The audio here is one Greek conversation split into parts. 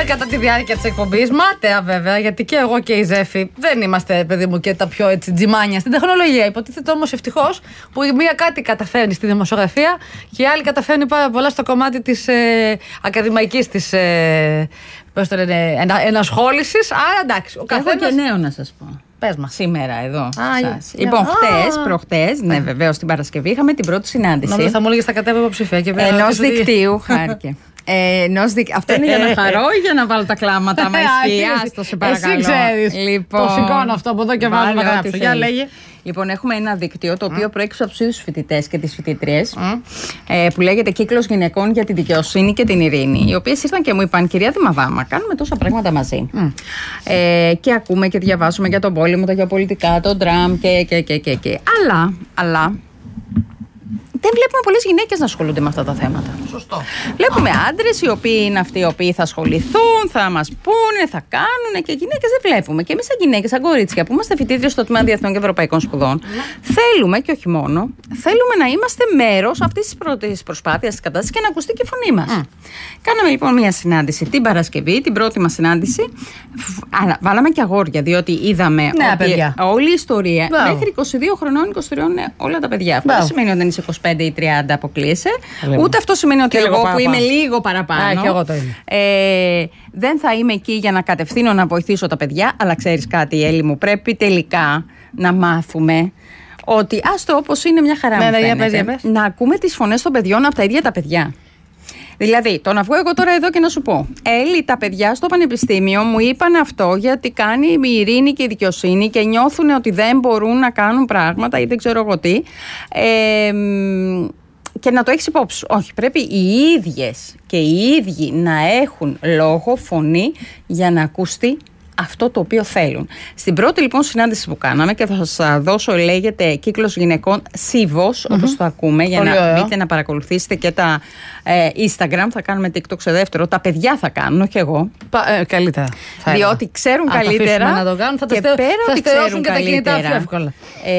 κατά τη διάρκεια της εκπομπής. Μάταια βέβαια, γιατί και εγώ και η Ζέφη δεν είμαστε, παιδί μου, και τα πιο έτσι τζιμάνια στην τεχνολογία. Υποτίθεται όμως ευτυχώς που η μία κάτι καταφέρνει στη δημοσιογραφία και η άλλη καταφέρνει πάρα πολλά στο κομμάτι της ακαδημαϊκής της ενασχόλησης. Άρα εντάξει. Έχω και νέο να σας πω. Πες μας. Σήμερα εδώ. Λοιπόν, προχτές, ναι, βεβαίως την Παρασκευή είχαμε την πρώτη συνάντηση. Νομίζω θα μου έλεγες θα κατέβω υποψηφία και βέβαια. Ενός δικτύου, χάρηκε. Αυτό είναι για να χαρώ ή για να βάλω τα κλάματα μα εσύ? Άστο, σε παρακαλώ. Εσύ ξέρεις. Λοιπόν, το σηκώνω αυτό από εδώ και βάζω να γράψω. Για λέγε. Λοιπόν, έχουμε ένα δίκτυο το οποίο προέκυψε από τους ίδιους φοιτητές και τις φοιτήτριες που λέγεται Κύκλος Γυναικών για τη Δικαιοσύνη και την Ειρήνη. Οι οποίες ήρθαν και μου είπαν: κυρία Δημαδάμα, κάνουμε τόσα πράγματα μαζί. Και ακούμε και διαβάζουμε για τον πόλεμο, τα γεωπολιτικά, τον Τραμπ και. Αλλά. Δεν βλέπουμε πολλές γυναίκες να ασχολούνται με αυτά τα θέματα. Σωστό. Βλέπουμε άντρες οι οποίοι είναι αυτοί οι οποίοι θα ασχοληθούν, θα μας πούνε, θα κάνουν, και γυναίκες δεν βλέπουμε. Και εμείς, σαν γυναίκες, σαν κορίτσια που είμαστε φοιτήτριες στο Τμήμα Διεθνών και Ευρωπαϊκών Σπουδών, θέλουμε και όχι μόνο, θέλουμε να είμαστε μέρος αυτής της πρώτης προσπάθειας της κατάστασης και να ακουστεί και η φωνή μας. Κάναμε λοιπόν μια συνάντηση την Παρασκευή, την πρώτη μας συνάντηση. Βάλαμε και αγόρια, διότι είδαμε ότι όλη η ιστορία μέχρι 22 χρονών, 23 είναι όλα τα παιδιά. Αυτό δεν σημαίνει ότι δεν είσαι 25 ή 30 αποκλείεσαι. Ούτε αυτό σημαίνει ότι εγώ που είμαι λίγο παραπάνω και εγώ το είμαι. Δεν θα είμαι εκεί για να κατευθύνω να βοηθήσω τα παιδιά. Αλλά ξέρεις κάτι, Έλλη μου, πρέπει τελικά να μάθουμε ότι άστο όπως είναι, μια χαρά μου φαίνεται, να ακούμε τις φωνές των παιδιών από τα ίδια τα παιδιά. Δηλαδή, το να βγω εγώ τώρα εδώ και να σου πω: Έλλη, τα παιδιά στο πανεπιστήμιο μου είπαν αυτό γιατί κάνει η ειρήνη και η δικαιοσύνη και νιώθουν ότι δεν μπορούν να κάνουν πράγματα ή δεν ξέρω εγώ τι. Και να το έχεις υπόψη. Όχι, πρέπει οι ίδιες και οι ίδιοι να έχουν λόγο, φωνή για να ακουστεί αυτό το οποίο θέλουν. Στην πρώτη λοιπόν συνάντηση που κάναμε, και θα σας δώσω, λέγεται Κύκλος Γυναικών ΣΥΒΟΣ, όπως το ακούμε, για να μπείτε να παρακολουθήσετε και τα Instagram. Θα κάνουμε TikTok σε δεύτερο. Τα παιδιά θα κάνουν, όχι εγώ. Καλύτερα. Διότι ξέρουν καλύτερα. Να το κάνουν, και πέρα ότι ξέρουν και τα κινητά πιο εύκολα.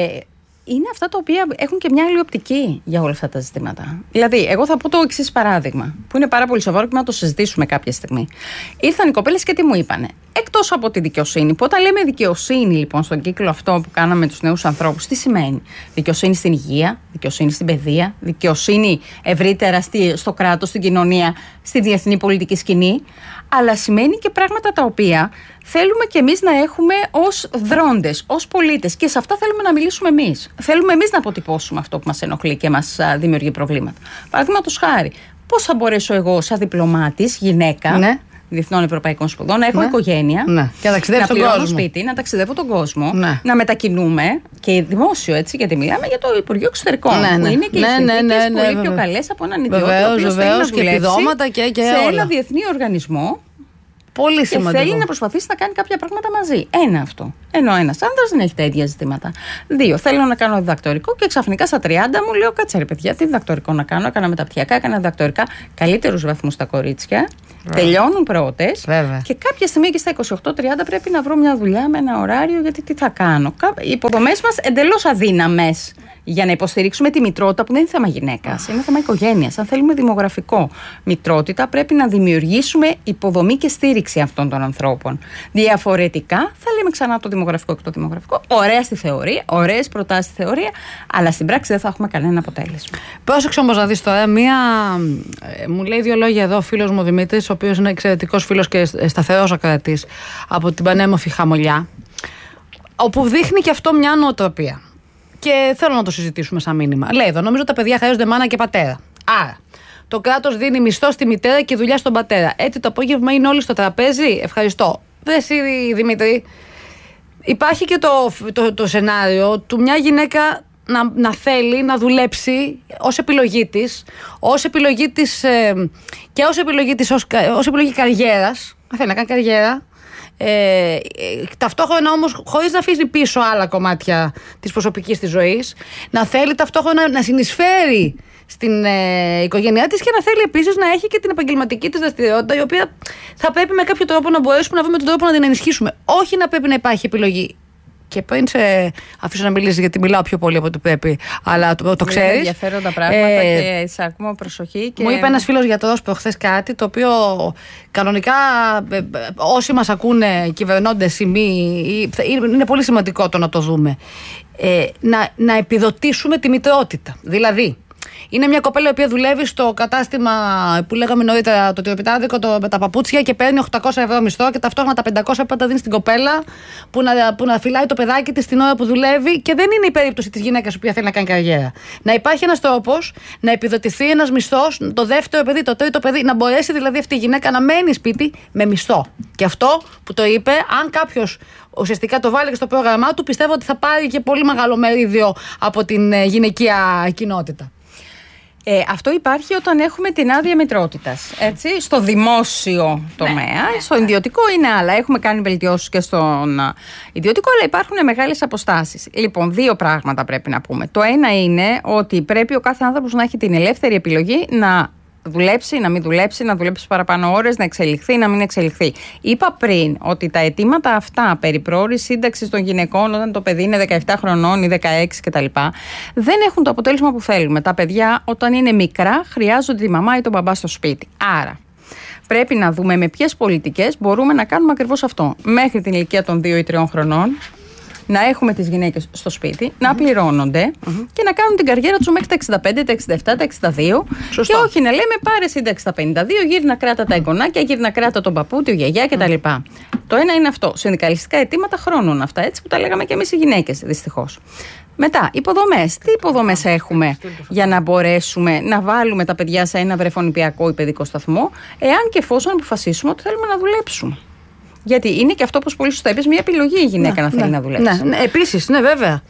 Είναι αυτά τα οποία έχουν και μια άλλη οπτική για όλα αυτά τα ζητήματα. Δηλαδή, εγώ θα πω το εξής παράδειγμα, που είναι πάρα πολύ σοβαρό και να το συζητήσουμε κάποια στιγμή. Ήρθαν οι κοπέλες και τι μου είπανε? Εκτός από τη δικαιοσύνη, που όταν λέμε δικαιοσύνη, λοιπόν, στον κύκλο αυτό που κάναμε με τους νέους ανθρώπους, τι σημαίνει? Δικαιοσύνη στην υγεία, δικαιοσύνη στην παιδεία, δικαιοσύνη ευρύτερα στο κράτος, στην κοινωνία, στη διεθνή πολιτική σκηνή. Αλλά σημαίνει και πράγματα τα οποία θέλουμε κι εμείς να έχουμε ως δρόντες, ως πολίτες. Και σε αυτά θέλουμε να μιλήσουμε εμείς. Θέλουμε εμείς να αποτυπώσουμε αυτό που μας ενοχλεί και μας δημιουργεί προβλήματα. Παραδείγματος χάρη, πώς θα μπορέσω εγώ, σαν διπλωμάτης, γυναίκα, Διεθνών Ευρωπαϊκών Σπουδών, να έχω οικογένεια, και να ταξιδεύω στον κόσμο. Σπίτι, να ταξιδεύω τον κόσμο, να μετακινούμε και δημόσιο, έτσι, γιατί μιλάμε για το Υπουργείο Εξωτερικών. Που είναι και οι συνθήκες πολύ πιο καλές από έναν ιδιότητα που θέλει να δουλέψει σε ένα διεθνή οργανισμό. Πολύ σημαντικό. Και θέλει να προσπαθήσει να κάνει κάποια πράγματα μαζί. Ένα αυτό. Ενώ ένας άνδρας δεν έχει τα ίδια ζητήματα. 2. Θέλω να κάνω διδακτορικό και ξαφνικά στα 30 μου λέω: κάτσε ρε παιδιά, τι διδακτορικό να κάνω? Έκανα μεταπτυχιακά, έκανα διδακτορικά. Καλύτερους βαθμούς τα κορίτσια. Τελειώνουν πρώτες. Και κάποια στιγμή και στα 28-30 πρέπει να βρω μια δουλειά με ένα ωράριο, γιατί τι θα κάνω? Οι υποδομές μας εντελώς αδύναμες για να υποστηρίξουμε τη μητρότητα, που δεν είναι θέμα γυναίκας, είναι θέμα οικογένειας. Αν θέλουμε δημογραφικό μητρότητα, πρέπει να δημιουργήσουμε υποδομή και στήριξη αυτών των ανθρώπων. Διαφορετικά, θα λέμε ξανά το δημογραφικό και το δημογραφικό. Ωραία στη θεωρία, ωραίες προτάσεις στη θεωρία, αλλά στην πράξη δεν θα έχουμε κανένα αποτέλεσμα. Πρόσεξε όμως να δεις τώρα, μου λέει 2 λόγια εδώ ο φίλος μου Δημήτρης, ο οποίος είναι εξαιρετικός φίλος και σταθερός ακροατής από την πανέμορφη Χαμολιά, όπου δείχνει και αυτό μια νοοτροπία. Και θέλω να το συζητήσουμε σαν μήνυμα. Λέει εδώ: νομίζω τα παιδιά χρειάζονται μάνα και πατέρα. Άρα, το κράτος δίνει μισθό στη μητέρα και δουλειά στον πατέρα. Έτσι το απόγευμα είναι όλοι στο τραπέζι. Ευχαριστώ. Δε εσύ, Δημήτρη. Υπάρχει και το σενάριο του μια γυναίκα να θέλει να δουλέψει ως επιλογή της, και ως επιλογή καριέρας. Θέλει να κάνει καριέρα. Ταυτόχρονα όμως χωρίς να αφήσει πίσω άλλα κομμάτια της προσωπικής της ζωής, να θέλει ταυτόχρονα να συνεισφέρει στην οικογένειά της και να θέλει επίσης να έχει και την επαγγελματική της δραστηριότητα, η οποία θα πρέπει με κάποιο τρόπο να μπορέσουμε να βρούμε τον τρόπο να την ενισχύσουμε. Όχι να πρέπει να υπάρχει επιλογή Και πριν σε αφήσω να μιλήσεις, γιατί μιλάω πιο πολύ από ό,τι πρέπει, αλλά το ξέρεις. Είναι ενδιαφέροντα πράγματα και σε ακούμε προσοχή. Και... Μου είπε ένας φίλος γιατρός προχθές κάτι το οποίο κανονικά όσοι μας ακούνε, κυβερνώντες ή μη, είναι πολύ σημαντικό το να το δούμε. Να επιδοτήσουμε τη μητρότητα. Δηλαδή, είναι μια κοπέλα η οποία δουλεύει στο κατάστημα που λέγαμε νωρίτερα, το τυροπιτάδικο με τα παπούτσια και παίρνει 800 ευρώ μισθό και ταυτόχρονα τα 500 πάντα δίνει στην κοπέλα που να φυλάει το παιδάκι της την ώρα που δουλεύει, και δεν είναι η περίπτωση της γυναίκας η οποία θέλει να κάνει καριέρα. Να υπάρχει ένας τρόπος να επιδοτηθεί ένας μισθός, το δεύτερο παιδί, το τρίτο παιδί, να μπορέσει δηλαδή αυτή η γυναίκα να μένει σπίτι με μισθό. Και αυτό που το είπε, αν κάποιος ουσιαστικά το βάλει και στο πρόγραμμά του, πιστεύω ότι θα πάρει και πολύ μεγάλο μερίδιο από την γυναικεία κοινότητα. Αυτό υπάρχει όταν έχουμε την άδεια μητρότητας, έτσι, στο δημόσιο τομέα. Στο ιδιωτικό είναι άλλα. Έχουμε κάνει βελτιώσεις και στον ιδιωτικό, αλλά υπάρχουν μεγάλες αποστάσεις. Λοιπόν, δύο πράγματα πρέπει να πούμε. Το ένα είναι ότι πρέπει ο κάθε άνθρωπος να έχει την ελεύθερη επιλογή να δουλέψει, να μην δουλέψει, να δουλέψει παραπάνω ώρες, να εξελιχθεί, να μην εξελιχθεί. Είπα πριν ότι τα αιτήματα αυτά περί πρόωρης σύνταξης των γυναικών όταν το παιδί είναι 17 χρονών ή 16 κτλ. Δεν έχουν το αποτέλεσμα που θέλουμε. Τα παιδιά όταν είναι μικρά χρειάζονται τη μαμά ή τον μπαμπά στο σπίτι. Άρα πρέπει να δούμε με ποιες πολιτικές μπορούμε να κάνουμε ακριβώς αυτό. Μέχρι την ηλικία των 2 ή 3 χρονών να έχουμε τις γυναίκες στο σπίτι, να πληρώνονται και να κάνουν την καριέρα τους μέχρι τα 65, τα 67, τα 62. Σωστό. Και όχι να λέμε πάρε σύνταξη στα 52, γύρνα κράτα τα εγγονάκια, γύρνα κράτα τον παππού, τη γιαγιά κτλ. Το ένα είναι αυτό. Συνδικαλιστικά αιτήματα χρόνων αυτά, έτσι που τα λέγαμε και εμείς οι γυναίκες, δυστυχώς. Μετά, υποδομές. Τι υποδομές έχουμε για να μπορέσουμε να βάλουμε τα παιδιά σε ένα βρεφονιπιακό ή παιδικό σταθμό, εάν και εφόσον αποφασίσουμε ότι θέλουμε να δουλέψουμε. Γιατί είναι και αυτό, όπως πολύ σωστά είπες, μια επιλογή η γυναίκα να θέλει να δουλέψει. Ναι, επίσης, ναι, βέβαια.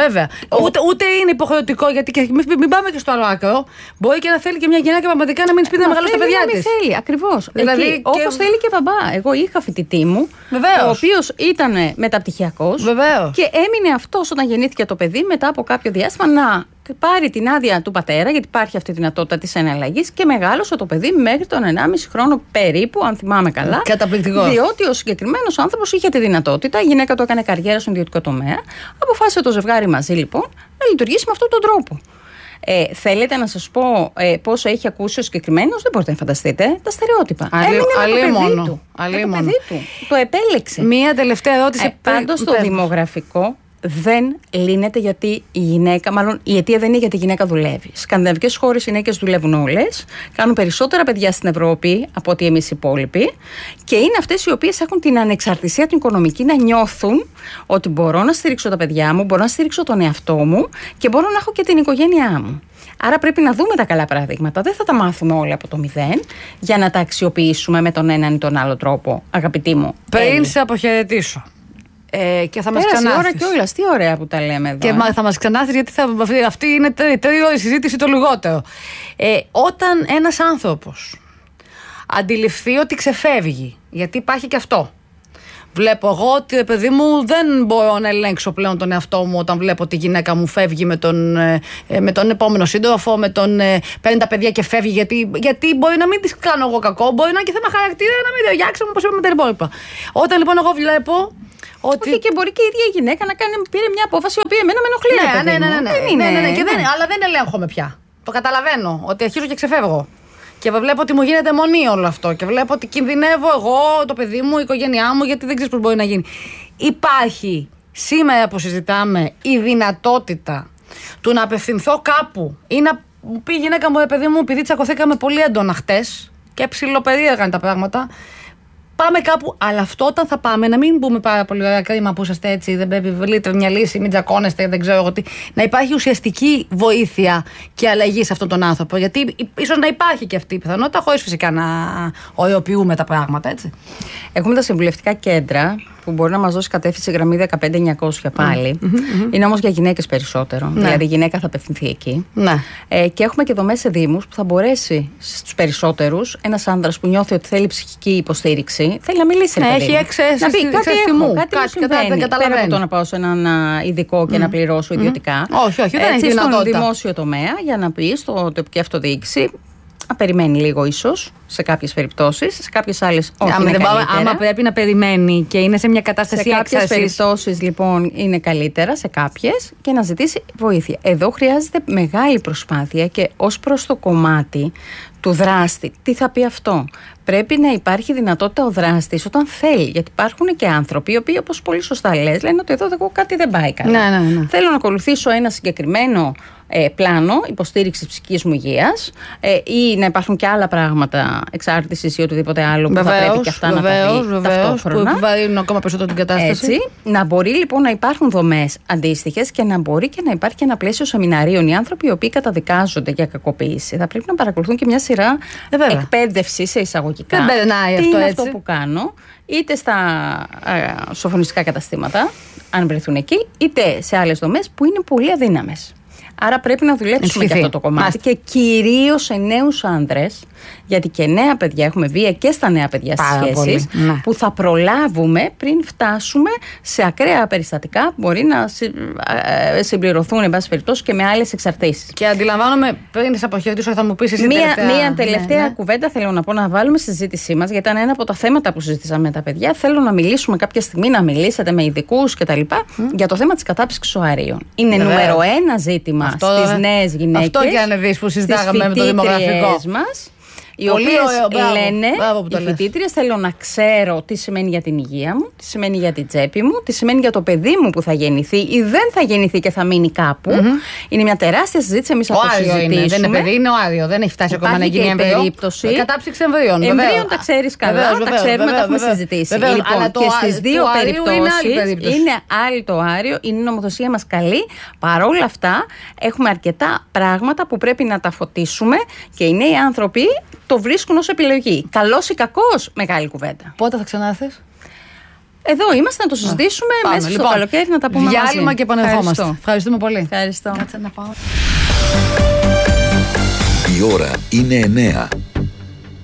Ούτε είναι υποχρεωτικό, γιατί και μην πάμε και στο άλλο άκρο. Μπορεί και να θέλει και μια γυναίκα πραγματικά να μείνει σπίτι να μεγαλώσει τα παιδιά της. Θέλει, ακριβώς. Δηλαδή, όπως θέλει και μπαμπά. Εγώ είχα φοιτητή μου, ο οποίος ήταν μεταπτυχιακός και έμεινε αυτός όταν γεννήθηκε το παιδί μετά από κάποιο διάστημα να πάρει την άδεια του πατέρα, γιατί υπάρχει αυτή η δυνατότητα της εναλλαγής, και μεγάλωσε το παιδί μέχρι τον 1,5 χρόνο περίπου, αν θυμάμαι καλά. Καταπληκτικό. Διότι ο συγκεκριμένος άνθρωπος είχε τη δυνατότητα, η γυναίκα του έκανε καριέρα στον ιδιωτικό τομέα, αποφάσισε το ζευγάρι μαζί λοιπόν να λειτουργήσει με αυτόν τον τρόπο. Θέλετε να σας πω πόσο έχει ακούσει ο συγκεκριμένος? Δεν μπορείτε να φανταστείτε τα στερεότυπα. Έμεινε με το παιδί του. Το επέλεξε. Μία τελευταία ερώτηση. Πάντως το δημογραφικό δεν λύνεται γιατί η γυναίκα, μάλλον η αιτία δεν είναι γιατί η γυναίκα δουλεύει. Στις σκανδιναβικές χώρες οι γυναίκες δουλεύουν όλες, κάνουν περισσότερα παιδιά στην Ευρώπη από ότι εμείς οι υπόλοιποι, και είναι αυτές οι οποίες έχουν την ανεξαρτησία την οικονομική, να νιώθουν ότι μπορώ να στηρίξω τα παιδιά μου, μπορώ να στηρίξω τον εαυτό μου και μπορώ να έχω και την οικογένειά μου. Άρα πρέπει να δούμε τα καλά παραδείγματα. Δεν θα τα μάθουμε όλα από το μηδέν για να τα αξιοποιήσουμε με τον έναν ή τον άλλο τρόπο, αγαπητοί μου. Πριν σε αποχαιρετήσω. Και θα μας ξανάρθεις. Ώρα κιόλας, τι ωραία που τα λέμε εδώ. Και θα μας ξανάρθεις, γιατί αυτή είναι 3 ώρες συζήτηση το λιγότερο. Όταν ένας άνθρωπος αντιληφθεί ότι ξεφεύγει, γιατί υπάρχει και αυτό. Βλέπω εγώ ότι, παιδί μου, δεν μπορώ να ελέγξω πλέον τον εαυτό μου όταν βλέπω ότι η γυναίκα μου φεύγει με τον επόμενο σύντροφο, παίρνει τα παιδιά και φεύγει, γιατί μπορεί να μην της κάνω εγώ κακό, μπορεί να είναι και θέμα χαρακτήρα, να μην ταιριάξουμε, όπως είπαμε τα υπόλοιπα. Όταν λοιπόν εγώ βλέπω ότι... Όχι, και μπορεί και η ίδια η γυναίκα να πήρε μια απόφαση η οποία εμένα με ενοχλεί. Ναι, αλλά δεν ελέγχομαι πια. Το καταλαβαίνω ότι αρχίζω και ξεφεύγω. Και βλέπω ότι μου γίνεται μονή όλο αυτό. Και βλέπω ότι κινδυνεύω εγώ, το παιδί μου, η οικογένειά μου, γιατί δεν ξέρεις πώς μπορεί να γίνει. Υπάρχει σήμερα που συζητάμε η δυνατότητα του να απευθυνθώ κάπου ή να μου πει η γυναίκα μου, παιδί μου, επειδή τσακωθήκαμε πολύ έντονα χτες και ψιλοπερίεργα είναι τα πράγματα. Πάμε κάπου, αλλά αυτό όταν θα πάμε να μην πούμε πάρα πολύ ωραία, κρίμα που είσαστε έτσι, δεν πρέπει, βρείτε μια λύση, μην τσακώνεστε, δεν ξέρω εγώ τι. Να υπάρχει ουσιαστική βοήθεια και αλλαγή σε αυτόν τον άνθρωπο. Γιατί ίσως να υπάρχει και αυτή η πιθανότητα, χωρίς φυσικά να οριοποιούμε τα πράγματα, έτσι. Έχουμε τα συμβουλευτικά κέντρα που μπορεί να μας δώσει κατεύθυνση γραμμή 15900 πάλι. Είναι όμως για γυναίκες περισσότερο. Ναι. Δηλαδή η γυναίκα θα απευθυνθεί εκεί. Ναι. Και έχουμε και δομές σε δήμους που θα μπορέσει στους περισσότερους, ένας άνδρας που νιώθει ότι θέλει ψυχική υποστήριξη, θέλει να μιλήσει. Ναι, έχει έξεση να πει κάτι συμβαίνει. Πέρα από το να πάω σε έναν ειδικό και να πληρώσω ιδιωτικά. Όχι, δεν έχει δυνατότητα. Στον δημόσιο τομέα για να πει στο τοπική αυτοδιοίκηση. περιμένει λίγο ίσως σε κάποιες περιπτώσεις, σε κάποιες άλλες όχι. Άμα πρέπει να περιμένει και είναι σε μια κατάσταση έξαρσης. Σε κάποιες περιπτώσεις λοιπόν είναι καλύτερα, σε κάποιες, και να ζητήσει βοήθεια. Εδώ χρειάζεται μεγάλη προσπάθεια και ως προς το κομμάτι του δράστη. Τι θα πει αυτό? Πρέπει να υπάρχει δυνατότητα ο δράστης όταν θέλει. Γιατί υπάρχουν και άνθρωποι οι οποίοι, όπως πολύ σωστά λες, λένε ότι εδώ κάτι δεν πάει καλά. Ναι. Θέλω να ακολουθήσω ένα συγκεκριμένο πλάνο υποστήριξης ψυχικής μου υγείας ή να υπάρχουν και άλλα πράγματα εξάρτησης ή οτιδήποτε άλλο που θα πρέπει και αυτά να τα δει ταυτόχρονα. Που επιβαρύνουν ακόμα περισσότερο την κατάσταση. Έτσι, να μπορεί λοιπόν να υπάρχουν δομές αντίστοιχες και να μπορεί και να υπάρχει και ένα πλαίσιο σεμιναρίων. Οι άνθρωποι οι οποίοι καταδικάζονται για κακοποίηση θα πρέπει να παρακολουθούν και μια σειρά εκπαίδευση σε εισαγωγικά. Δεν περνάει τι αυτό είναι έτσι. Αυτό που κάνω, είτε στα σοφρονιστικά καταστήματα, αν βρεθούν εκεί, είτε σε άλλες δομές που είναι πολύ αδύναμες. Άρα πρέπει να δουλέψουμε και αυτό το κομμάτι και κυρίως σε νέους άνδρες, γιατί και νέα παιδιά, έχουμε βία και στα νέα παιδιά στις σχέσεις, που θα προλάβουμε πριν φτάσουμε σε ακραία περιστατικά που μπορεί να συμπληρωθούν εν πάση περιπτώσει και με άλλες εξαρτήσεις. Και αντιλαμβάνομαι, πριν σε αποχαιρετήσω, θα μου πεις εσύ μία τελευταία κουβέντα θέλω να πω, να βάλουμε στη συζήτησή μας, γιατί ήταν ένα από τα θέματα που συζήτησαμε με τα παιδιά. Θέλω να μιλήσουμε κάποια στιγμή, να μιλήσετε με ειδικούς κτλ. Για το θέμα της κατάψυξης οαρίων. Είναι νούμερο ένα ζήτημα στις νέες γυναίκες. Αυτό και αν δεις που συζητάγαμε με το δημογραφικό μας. Οι οποίες λένε, οι φοιτήτριες, θέλω να ξέρω τι σημαίνει για την υγεία μου, τι σημαίνει για την τσέπη μου, τι σημαίνει για το παιδί μου που θα γεννηθεί ή δεν θα γεννηθεί και θα μείνει κάπου. Είναι μια τεράστια συζήτηση, εμείς θα το συζητήσουμε. Δεν είναι παιδί, είναι οάριο, δεν έχει φτάσει ακόμα να γίνει εμβρίο. Κατάψυξη εμβρίων. Εμβρίων τα ξέρεις καλά, τα ξέρουμε, τα έχουμε συζητήσει. Λοιπόν, και στις δύο περιπτώσεις είναι άλλο το οάριο, είναι η νομοθεσία μας καλή. Παρόλα αυτά, έχουμε αρκετά πράγματα που πρέπει να τα φωτίσουμε και οι νέοι άνθρωποι το βρίσκουν ως επιλογή. Καλός ή κακός, μεγάλη κουβέντα. Πότε θα ξανάρθεις? Εδώ είμαστε να το συζητήσουμε μέσα στο καλοκαίρι, να τα πούμε μαζί. Διάλειμμα και επανερχόμαστε. Ευχαριστούμε πολύ. Ευχαριστώ. Κάτσε να πάω. Η ώρα είναι 9.